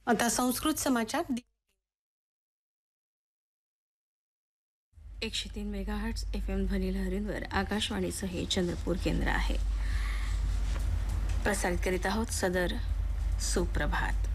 आता संस्कृत समाचार 103 megahertz FM ध्वनी लहरींवर आकाशवाणीचं हे चंद्रपूर केंद्र आहे. प्रसारित करीत आहोत सदर सुप्रभात.